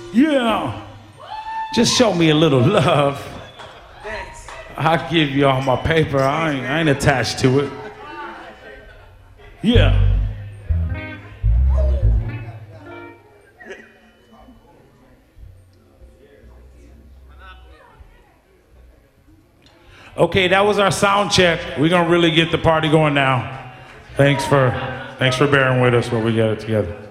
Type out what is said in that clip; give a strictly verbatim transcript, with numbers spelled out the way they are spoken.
Yeah. Just show me a little love. I'll give you all my paper. I ain't, I ain't attached to it. Yeah. Okay, that was our sound check. We're gonna really get the party going now. Thanks for, thanks for bearing with us while we get it together.